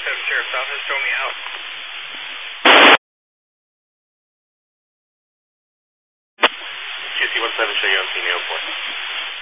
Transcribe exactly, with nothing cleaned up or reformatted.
seven Sheriff's Office, show me out. Q C one seven, show you on scene airport.